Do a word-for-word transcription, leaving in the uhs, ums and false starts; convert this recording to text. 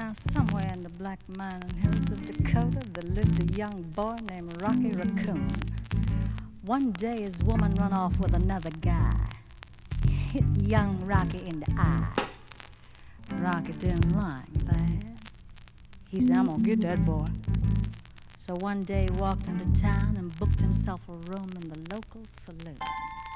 Now, somewhere in the Black Mountain Hills of Dakota, there lived a young boy named Rocky Raccoon. One day, his woman run off with another guy. Hit young Rocky in the eye. Rocky didn't like that. He said, I'm gonna get that boy. So one day he walked into town and booked himself a room in the local saloon.